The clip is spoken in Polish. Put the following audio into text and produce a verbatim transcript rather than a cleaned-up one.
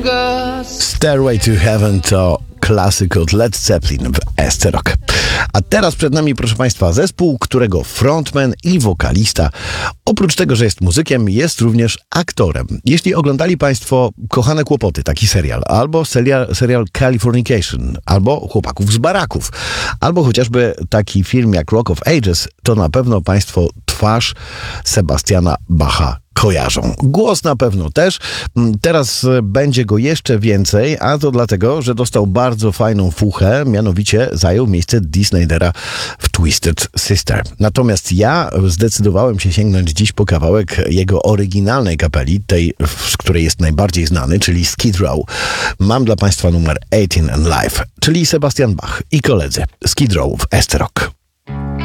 Stairway to Heaven to klasyk od Led Zeppelin w Ester Rock. A teraz przed nami, proszę Państwa, zespół, którego frontman i wokalista, oprócz tego, że jest muzykiem, jest również aktorem. Jeśli oglądali Państwo Kochane Kłopoty, taki serial, albo serial, serial Californication, albo Chłopaków z baraków, albo chociażby taki film jak Rock of Ages, to na pewno Państwo twarz Sebastiana Bacha kojarzą. Głos na pewno też. Teraz będzie go jeszcze więcej, a to dlatego, że dostał bardzo fajną fuchę, mianowicie zajął miejsce Dee Snydera w Twisted Sister. Natomiast ja zdecydowałem się sięgnąć dziś po kawałek jego oryginalnej kapeli, tej, z której jest najbardziej znany, czyli Skid Row. Mam dla Państwa numer eighteen and Live, czyli Sebastian Bach i koledzy Skid Row w Ester Rock.